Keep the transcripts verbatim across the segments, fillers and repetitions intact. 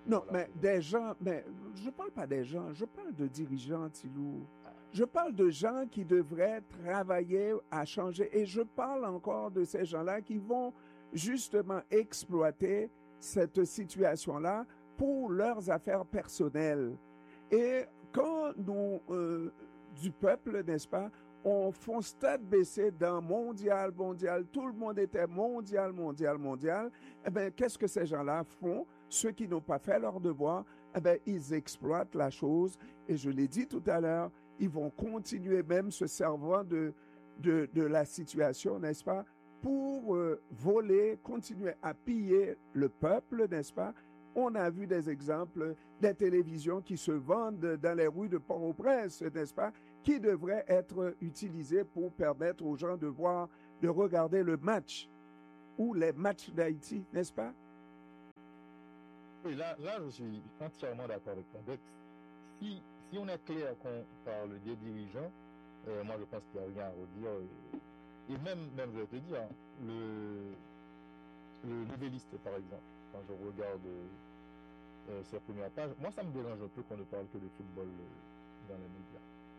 Non, Voilà, mais c'est des gens, mais je ne parle pas des gens, je parle de dirigeants, Tilou. ah, Je parle de gens qui devraient travailler à changer. Et je parle encore de ces gens-là qui vont justement exploiter cette situation-là pour leurs affaires personnelles. Et quand nous, euh, du peuple, n'est-ce pas, on fonce tête baissée dans mondial, mondial, tout le monde était mondial, mondial, mondial, eh bien, qu'est-ce que ces gens-là font? Ceux qui n'ont pas fait leur devoir, eh bien, ils exploitent la chose. Et je l'ai dit tout à l'heure, ils vont continuer même se servant de, de, de la situation, n'est-ce pas, pour euh, voler, continuer à piller le peuple, n'est-ce pas? On a vu des exemples des télévisions qui se vendent dans les rues de Port-au-Prince, n'est-ce pas, qui devraient être utilisées pour permettre aux gens de voir, de regarder le match ou les matchs d'Haïti, n'est-ce pas? oui, là, là, je suis entièrement d'accord avec toi. Donc, si, si on est clair qu'on parle des dirigeants, euh, moi, je pense qu'il n'y a rien à redire. euh, Et même, même, je vais te dire, hein, le, le nouvelliste, par exemple, quand je regarde euh, ses premières pages, moi, ça me dérange un peu qu'on ne parle que de football euh, dans les médias.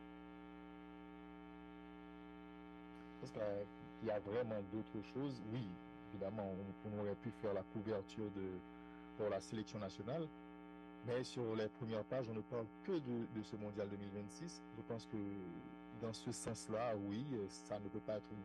Parce qu'il y a vraiment d'autres choses. Oui, évidemment, on, on aurait pu faire la couverture de, pour la sélection nationale. Mais sur les premières pages, on ne parle que de, de ce mondial deux mille vingt-six. Je pense que dans ce sens-là, oui, ça ne peut pas être